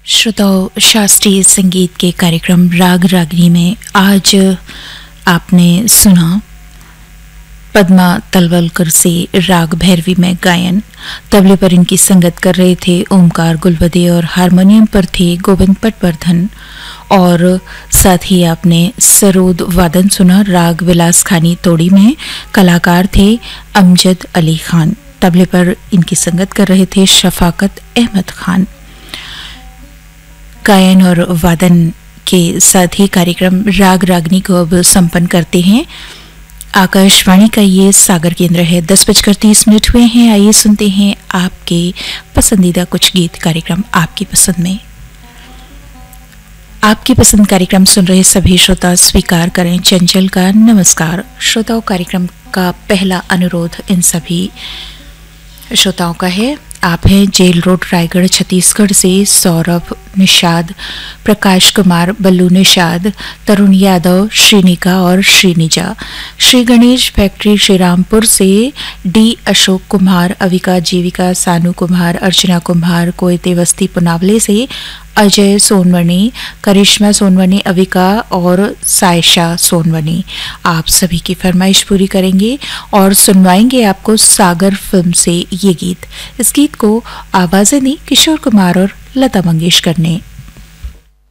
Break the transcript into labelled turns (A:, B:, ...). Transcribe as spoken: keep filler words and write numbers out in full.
A: श्रोताओं, शास्त्रीय संगीत के कार्यक्रम राग रागिनी में आज आपने सुना पद्मा तलवलकर से राग भैरवी में गायन। तबले पर इनकी संगत कर रहे थे ओमकार गुलवदे और हारमोनियम पर थे गोविंद पटवर्धन, और साथ ही आपने सरोद वादन सुना राग विलास खानी तोड़ी में। कलाकार थे अमजद अली खान। तबले पर इनकी संगत कर रहे थे शफाकत अहमद खान। गायन और वादन के साथ ही कार्यक्रम राग रागनी को अब संपन्न करते हैं। आकाशवाणी का ये सागर केंद्र है। दस बजकर तीस मिनट हुए हैं। आइए सुनते हैं आपके पसंदीदा कुछ गीत कार्यक्रम आपकी पसंद में। आपकी पसंद कार्यक्रम सुन रहे सभी श्रोता स्वीकार करें चंचल का नमस्कार। श्रोताओं, कार्यक्रम का पहला अनुरोध इन सभी श्रोताओं का है। आप हैं जेल रोड रायगढ़ छत्तीसगढ़ से सौरभ निषाद, प्रकाश कुमार, बल्लू निषाद, तरुण यादव, श्रीनिका और श्रीनिजा। श्री गणेश फैक्ट्री श्रीरामपुर से डी अशोक कुमार, अविका जीविका, सानू कुमार, अर्चना कुमार, कोयते वस्ती पुनावले से अजय सोनवनी, करिश्मा सोनवनी, अविका और सायशा सोनवनी। आप सभी की फरमाइश पूरी करेंगे और सुनवाएंगे आपको सागर फिल्म से ये गीत। इस गीत को आवाजें दी किशोर कुमार और लता मंगेशकर ने।